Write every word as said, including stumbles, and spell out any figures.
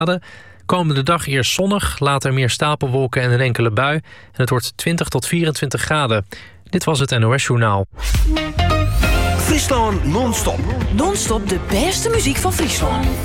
graden. Komende dag eerst zonnig, later meer stapelwolken en een enkele bui. En het wordt twintig tot vierentwintig graden. Dit was het N O S Journaal. Friesland non-stop. Non-stop de beste muziek van Friesland.